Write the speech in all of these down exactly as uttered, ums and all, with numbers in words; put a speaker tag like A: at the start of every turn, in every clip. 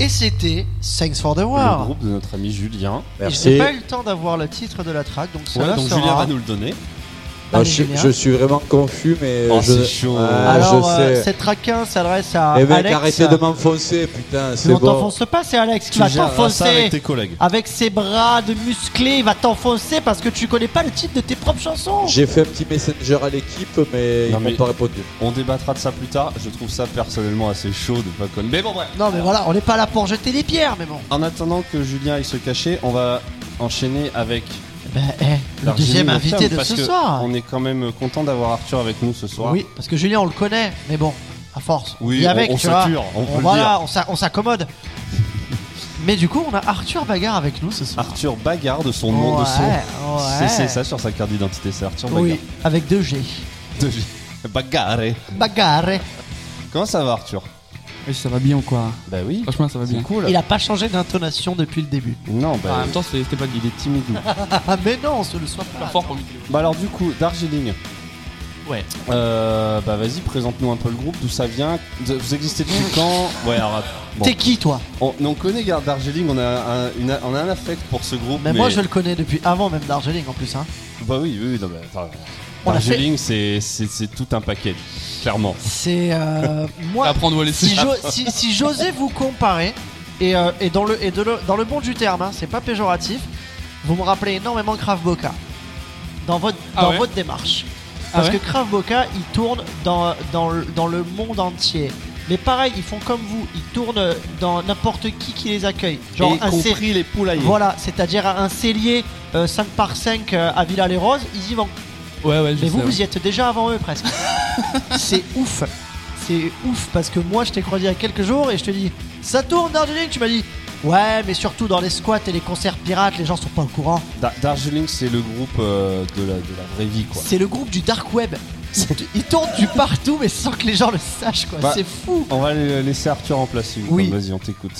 A: Et c'était Thanks for the
B: Le
A: War.
B: groupe de notre ami Julien.
A: Et je n'ai pas eu le temps d'avoir le titre de la track, donc ça
B: Ouais, donc
A: sera...
B: Julien va nous le donner.
C: Non, je, je suis vraiment confus, mais
B: oh,
C: je...
B: c'est chaud.
C: Ouais,
A: Alors,
C: je
A: euh,
C: sais.
A: cette track un s'adresse à
C: Eh mec,
A: Alex.
C: arrêtez de m'enfoncer, putain, c'est
A: Non,
C: bon.
A: t'enfonce pas, c'est Alex qui
B: Tu
A: va
B: gères
A: t'enfoncer.
B: ça avec tes collègues.
A: Avec ses bras de musclés, il va t'enfoncer parce que tu connais pas le titre de tes propres chansons.
C: J'ai fait un petit messenger à l'équipe, mais
B: Non,
C: ils
B: mais
C: m'ont pas répondu.
B: On débattra de ça plus tard. Je trouve ça personnellement assez chaud de pas connaître. Mais bon, bref.
A: Non, mais voilà, on n'est pas là pour jeter des pierres, mais bon.
B: En attendant que Julien aille se cacher, on va enchaîner avec
A: Ben, eh, le deuxième invité de ce soir.
B: On est quand même content d'avoir Arthur avec nous ce soir.
A: Oui, parce que Julien, on le connaît, mais bon, à force.
B: Oui,
A: vit
B: on-
A: avec,
B: on
A: tu vois.
B: sature, on peut le
A: voilà,
B: dire.
A: on s'a- on s'accommode. Mais du coup, on a Arthur Bagarre avec nous ce soir.
B: Arthur Bagarre de son nom, de son.
A: Ouais,
B: C'est-
A: ouais.
B: C'est ça sur sa carte d'identité, c'est Arthur Bagarre.
A: Oui, avec deux G.
B: De G. Bagarre.
A: Bagarre.
B: Comment ça va, Arthur?
D: Oui, ça va bien ou quoi?
B: Bah oui.
D: Franchement, ça va
B: C'est
D: bien.
B: cool.
A: Il a pas changé d'intonation depuis le début.
B: Non, bah.
D: En même temps, c'est- c'était pas dit.
B: il est timide.
A: Ah, mais non, on se le soit pas.
D: Fort pour lui.
B: Bah alors du coup, Darjeeling.
A: Ouais.
B: Euh, bah vas-y, présente-nous un peu le groupe, d'où ça vient. Vous existez depuis quand? Ouais, alors. Bon.
A: T'es qui, toi?
B: On, on connaît Garde Darjeeling, on a, un, une, on a un affect pour ce groupe.
A: Mais, moi, je le connais depuis avant même Darjeeling en plus. Hein.
B: Bah oui, oui, oui, non, mais attends.
A: On l'a
B: Darjeeling, c'est, c'est, c'est tout un package, clairement.
A: C'est euh, moi.
D: Apprendre où aller
A: si,
D: se
A: j'o- si, si j'osais vous comparer, et, euh, et, dans, le, et de le, dans le bon du terme, hein, c'est pas péjoratif, vous me rappelez énormément Krav Boka dans votre,
D: Ah
A: dans
D: ouais
A: votre démarche.
D: Ah
A: Parce
D: ouais
A: que Krav Boka, ils tournent dans, dans, le- dans le monde entier. Mais pareil, ils font comme vous, ils tournent dans n'importe qui qui les accueille. Genre
B: Et
A: un cé-
B: compris les poulaillers.
A: Voilà, c'est-à-dire un cellier euh, cinq par cinq euh, à Villa-les-Roses, ils y vont.
D: Ouais, ouais, je
A: Mais
D: sais,
A: vous,
D: ouais.
A: vous y êtes déjà avant eux presque. C'est ouf. C'est ouf parce que moi, je t'ai croisé il y a quelques jours et je te dis, ça tourne Darjeeling. Tu m'as dit, ouais, mais surtout dans les squats et les concerts pirates, les gens sont pas au courant.
B: Da- Darjeeling, c'est le groupe euh, de, la, de la vraie vie, quoi.
A: C'est le groupe du dark web. Ils tournent du partout, mais sans que les gens le sachent, quoi.
B: Bah,
A: C'est fou.
B: On va laisser Arthur en place. une
A: Oui.
B: fois. Vas-y, on t'écoute.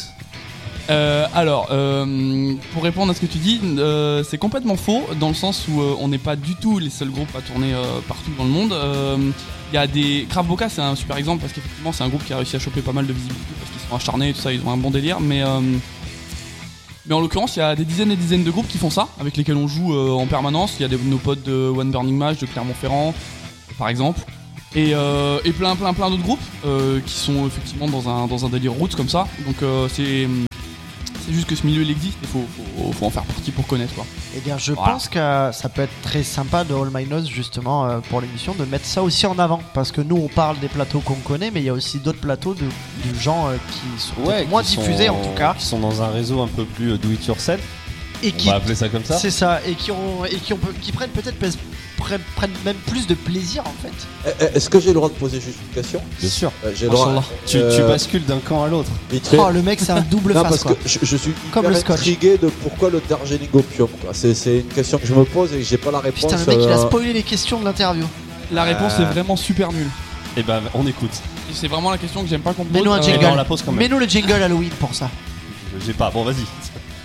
D: Euh, alors, euh, pour répondre à ce que tu dis, euh, c'est complètement faux dans le sens où euh, on n'est pas du tout les seuls groupes à tourner euh, partout dans le monde. Il y a des Krav Boka, c'est un super exemple parce qu'effectivement c'est un groupe qui a réussi à choper pas mal de visibilité parce qu'ils sont acharnés et tout ça, ils ont un bon délire. Mais euh, mais en l'occurrence, il y a des dizaines et des dizaines de groupes qui font ça, avec lesquels on joue euh, en permanence. Il y a des, nos potes de One Burning Match, de Clermont-Ferrand, par exemple. Et, euh, et plein plein plein d'autres groupes euh, qui sont effectivement dans un, dans un délire roots comme ça. Donc euh, c'est c'est juste que ce milieu il existe, il faut, faut, faut en faire partie pour connaître quoi.
A: Eh bien, je
D: Voilà.
A: pense que ça peut être très sympa de All My Nose, justement, euh, pour l'émission, de mettre ça aussi en avant. Parce que nous, on parle des plateaux qu'on connaît, mais il y a aussi d'autres plateaux de, de gens euh, qui sont peut-être moins
B: qui
A: diffusés,
B: sont-
A: en tout cas.
B: Qui sont dans un réseau un peu plus euh, do it yourself.
A: Et
B: On
A: qui,
B: va appeler ça comme ça.
A: c'est ça, et qui, ont, et qui, ont, qui prennent peut-être pres- prennent, prennent même plus de plaisir, en fait.
C: Eh, eh, Est-ce que j'ai le droit de poser juste une question?
B: Bien sûr.
C: Euh, J'ai le droit.
D: Inch'Allah.
B: Tu,
C: Euh,
B: tu bascules d'un camp à l'autre.
C: vite fait.
A: Oh, le mec, c'est un double
C: Non,
A: face,
C: parce
A: quoi.
C: que je, je suis
A: Comme
C: hyper
A: le scotch.
C: intrigué de pourquoi le Darjeeling Opium, quoi. C'est, c'est une question que je me pose et que j'ai pas la réponse.
A: Putain, le mec, il a
C: euh,
A: spoilé les questions de l'interview.
D: La réponse
B: Euh.
D: est vraiment super nulle.
B: Et ben, on écoute.
D: Et c'est vraiment la question que j'aime pas qu'on me pose.
A: Mets-nous un
D: Euh,
B: Eh ben,
A: jingle.
B: on la pose quand même.
A: Mets-nous le jingle Halloween pour ça.
B: J'ai pas. Bon, vas-y.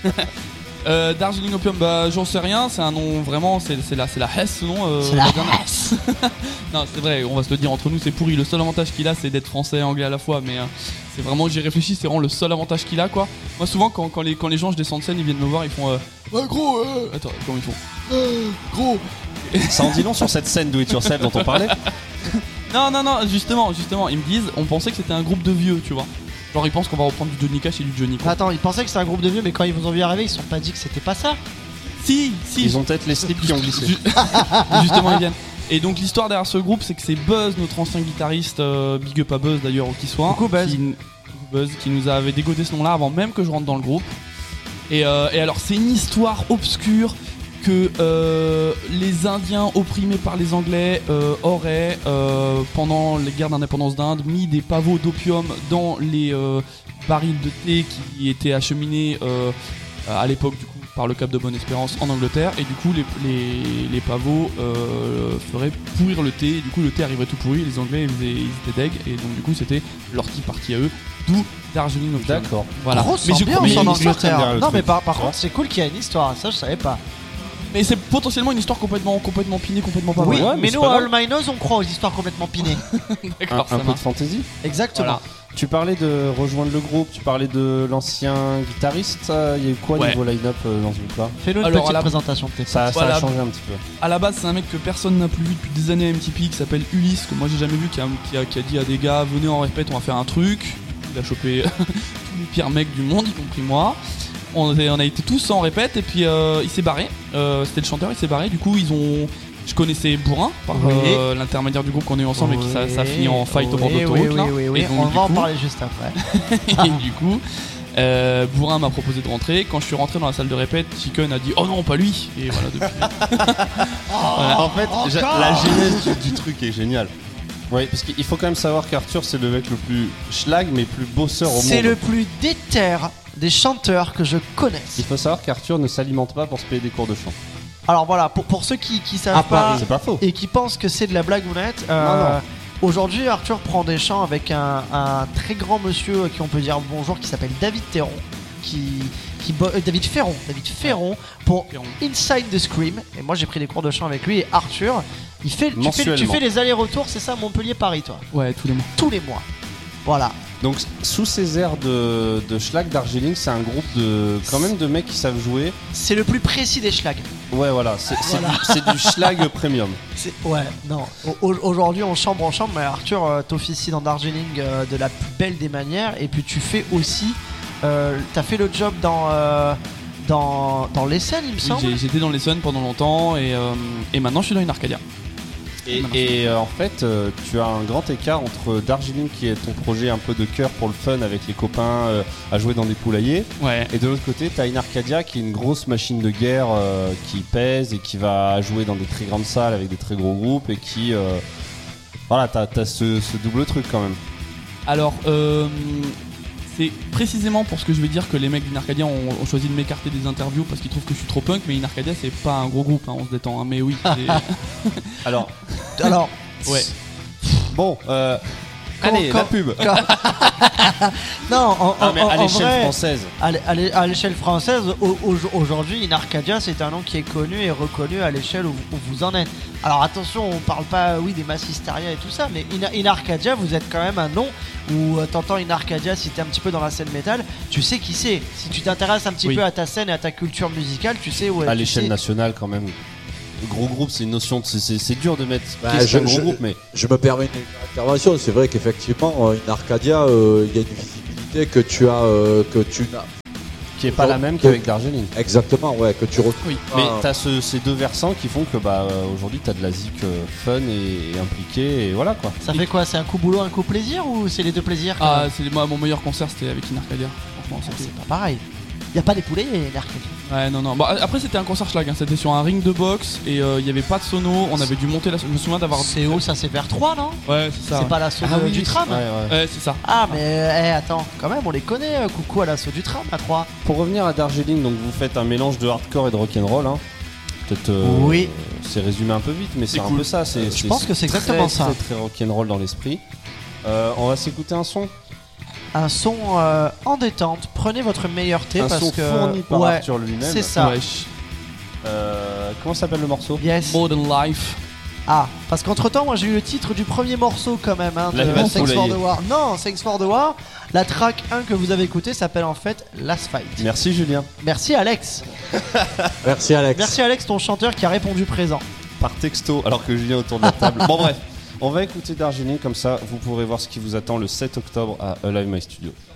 D: Euh, Darjeeling Opium, bah j'en sais rien, c'est un nom vraiment, c'est, c'est la, c'est la Hesse ce nom. euh,
A: C'est la
D: la dernière-
A: Hesse.
D: Non, c'est vrai, on va se le dire entre nous, c'est pourri. Le seul avantage qu'il a, c'est d'être français et anglais à la fois, mais euh, c'est vraiment, j'y réfléchis, c'est vraiment le seul avantage qu'il a quoi. Moi, souvent, quand, quand, les, quand les gens, je descends de scène, ils viennent me voir, ils font euh, ouais, gros, euh... attends, comment ils font euh, gros.
B: Ça en dit long sur cette scène do it yourself dont on parlait.
D: Non, non, non, justement, justement, ils me disent, on pensait que c'était un groupe de vieux, tu vois. Genre, ils pensent qu'on va reprendre du Johnny Cash et du Johnny quoi.
A: Attends, ils pensaient que c'était un groupe de vieux, mais quand ils vous ont vu arriver, ils se sont pas dit que c'était pas ça.
D: Si, si,
B: Ils ont peut-être les slips qui ont glissé.
D: Ju- Justement, ils viennent. Et donc l'histoire derrière ce groupe, c'est que c'est Buzz, notre ancien guitariste, euh, big up à Buzz d'ailleurs, où qu'il soit,
A: Coucou, Buzz.
D: Qui, Buzz, qui nous avait dégoté ce nom-là avant même que je rentre dans le groupe. Et, euh, et alors c'est une histoire obscure que euh, les Indiens opprimés par les Anglais euh, auraient, euh, pendant les guerres d'indépendance d'Inde, mis des pavots d'opium dans les euh, barils de thé qui étaient acheminés euh, à l'époque du coup par le Cap de Bonne-Espérance en Angleterre, et du coup les, les, les pavots euh, feraient pourrir le thé, et du coup le thé arriverait tout pourri, les Anglais ils, faisaient- ils étaient deg, et donc du coup c'était leur tea party à eux, d'où Darjeeling Opium.
B: D'accord.
D: Voilà.
A: Grosse
D: mais je
A: ambiance
D: crois- mais
A: en
D: une
B: histoire très bien,
A: Angleterre.
B: le
A: Non,
B: truc.
A: mais par, par
B: Tu vois.
A: contre, c'est cool qu'il y ait une histoire. Ça, je savais pas.
D: Mais c'est potentiellement une histoire complètement, complètement pinée, complètement pas
A: Oui,
D: vraie.
B: ouais, mais
A: mais
B: c'est
A: nous,
B: pas
A: à All My Nose, on croit aux histoires complètement pinées.
B: Un,
D: D'accord, ça
B: un peu de
D: marche.
B: fantaisie.
A: Exactement.
D: Voilà.
B: Tu parlais de rejoindre le groupe, tu parlais de l'ancien guitariste. Il y a eu quoi
D: Ouais.
B: niveau line-up euh, dans ce groupe-là?
A: Fais-nous une
D: Alors,
A: petite
D: à la-
A: présentation de tes
B: Ça, ça
D: Voilà.
B: a changé un petit peu.
D: À la base, c'est un mec que personne n'a plus vu depuis des années à M T P qui s'appelle Ulysse, que moi j'ai jamais vu, qui a, qui a- qui a dit à des gars venez en répète, on va faire un truc. Il a chopé tous les pires mecs du monde, y compris moi. On, est- on a été tous en répète et puis euh, il s'est barré. Euh, C'était le chanteur, il s'est barré. Du coup, ils ont. Je connaissais Bourrin par
A: Oui.
D: euh, l'intermédiaire du groupe qu'on est ensemble et qui ça, ça a fini en fight au bord
A: Oui,
D: d'autoroute.
A: oui,
D: là.
A: oui, oui, oui.
D: Et donc,
A: On
D: du
A: va en
D: coup-
A: parler juste après.
D: et du coup, euh, Bourrin m'a proposé de rentrer. Quand je suis rentré dans la salle de répète, Chicken a dit oh non, pas lui. Et voilà, depuis.
B: Voilà, en fait, j'a- la genèse du, du truc est géniale. Oui, parce qu'il faut quand même savoir qu'Arthur, c'est le mec le plus schlag, mais plus bosseur au monde.
A: C'est le plus déter des chanteurs que je connaisse.
B: Il faut savoir qu'Arthur ne s'alimente pas pour se payer des cours de chant.
A: Alors voilà, pour, pour ceux qui, qui savent
C: À
A: pas
C: Paris.
B: C'est pas faux.
A: et qui pensent que c'est de la blagounette, euh,
B: Non, non.
A: aujourd'hui Arthur prend des chants avec un, un très grand monsieur à qui on peut dire bonjour qui s'appelle David Théron, qui, qui bo- euh, David Ferron, David Ferron pour
D: Ferron.
A: Inside the Scream. Et moi j'ai pris des cours de chant avec lui et Arthur, il fait, tu, fais, tu
B: Mensuellement.
A: fais les allers-retours, c'est ça, Montpellier-Paris toi,
D: Ouais, tous les mois.
A: tous les mois. Voilà.
B: Donc, sous ces airs de, de schlag Darjeeling, c'est un groupe de quand même de mecs qui savent jouer.
A: C'est le plus précis des schlags.
B: Ouais, voilà, c'est c'est
A: Voilà.
B: du, c'est du schlag premium.
A: C'est- Ouais, non. Au- au- Aujourd'hui, on chambre en chambre, mais Arthur, euh, t'officies dans Darjeeling euh, de la plus belle des manières. Et puis, tu fais aussi. Euh, T'as fait le job dans. euh, dans, dans l'Essonne, il me
D: Oui,
A: semble.
D: j'ai- J'étais dans les Suns pendant longtemps et, euh, et maintenant je suis dans une Arcadia.
B: Et, et, euh, en fait, euh, tu as un grand écart entre Darjeeling, qui est ton projet un peu de cœur pour le fun avec les copains euh, à jouer dans des poulaillers,
D: Ouais.
B: et de l'autre côté, tu as une Arcadia qui est une grosse machine de guerre euh, qui pèse et qui va jouer dans des très grandes salles avec des très gros groupes et qui. euh, voilà, t'as as ce, ce double truc quand même.
D: Alors, euh, c'est précisément pour ce que je vais dire que les mecs d'Inarcadia ont, ont choisi de m'écarter des interviews parce qu'ils trouvent que je suis trop punk, mais Inarcadia c'est pas un gros groupe, hein, on se détend, hein, mais oui. c'est-
B: Alors,
A: Alors,
D: ouais.
B: bon, euh,
A: Quand-
B: allez,
A: quand-
B: la pub.
A: non, en,
B: Ah,
A: en-
B: mais
A: en-
B: à
A: en
B: l'échelle
A: vrai,
B: française.
A: à l'é- à l'é- à l'échelle française, au- au- aujourd'hui, Inarcadia, c'est un nom qui est connu et reconnu à l'échelle où, où vous en êtes. Alors attention, on parle pas, oui, des Mass Hysteria et tout ça, mais Ina- Inarcadia, vous êtes quand même un nom où euh, t'entends Inarcadia, si t'es un petit peu dans la scène métal, tu sais qui c'est. Si tu t'intéresses un petit
D: Oui.
A: peu à ta scène et à ta culture musicale, tu sais où
B: À
A: tu
B: l'échelle
A: sais-
B: nationale, quand même. Le gros groupe, c'est une notion. de- c'est- C'est c'est dur de mettre.
C: Bah,
B: qu'est-ce qu'un
C: je-
B: gros
C: je-
B: groupe, mais.
C: Je me permets une intervention. C'est vrai qu'effectivement, euh, une Arcadia, euh, il y a une visibilité que tu as, euh, que tu n'as.
B: Qui est pas la même qu'avec Darjeeling.
C: Exactement, ouais, que tu retrouves.
D: Oui.
B: Mais
C: Ah.
B: t'as ce- ces deux versants qui font que bah euh, aujourd'hui t'as de la zik euh, fun et, et impliqué et voilà quoi.
A: Ça fait quoi? C'est un coup boulot, un coup plaisir ou c'est les deux plaisirs quand
D: Ah,
A: même
D: c'est moi mon meilleur concert c'était avec Inarcadia. Franchement,
A: Ah,
D: c'était.
A: c'est pas pareil. Y a pas des poulets, Inarcadia.
D: Ouais, non, non. Bon, après, c'était un concert schlag. Hein. C'était sur un ring de boxe et il euh, n'y avait pas de sono. On avait dû monter la. Je me souviens d'avoir.
A: C'est où ça? C'est vers trois, non?
D: Ouais, c'est ça.
A: C'est pas l'assaut
B: Ah
A: de-
B: oui,
A: du tram?
B: Ouais, ouais.
D: Ouais, c'est ça.
A: Ah mais eh, attends, quand même on les connaît, euh, coucou à l'assaut du tram à trois.
B: Pour revenir à Darjeeling, donc vous faites un mélange de hardcore et de rock'n'roll. Hein. Peut-être. euh,
A: Oui.
B: C'est résumé un peu vite, mais c'est
D: C'est
B: un
D: cool.
B: peu ça. c'est-
A: Je pense que c'est
B: très,
A: exactement ça.
B: Très très rock'n'roll dans l'esprit. Euh, on va s'écouter un son.
A: Un son euh, en détente, prenez votre meilleur thé
B: Un
A: parce
B: son
A: que
B: fourni par
A: ouais,
B: Arthur lui-même.
A: c'est ça.
D: Wesh.
B: Euh, comment s'appelle le morceau?
A: Yes.
D: More Than Life.
A: Ah, parce qu'entre temps moi j'ai eu le titre du premier morceau quand même hein, de
B: Là, il va te
A: Thanks for
B: poulailler.
A: the War. Non, Thanks for the War. La track un que vous avez écouté s'appelle en fait Last Fight.
B: Merci Julien.
A: Merci Alex.
C: Merci Alex.
A: Merci Alex, ton chanteur qui a répondu présent.
B: Par texto, alors que Julien autour de la table. Bon bref, on va écouter Darjeeling, comme ça vous pourrez voir ce qui vous attend le sept octobre à Alive My Studio.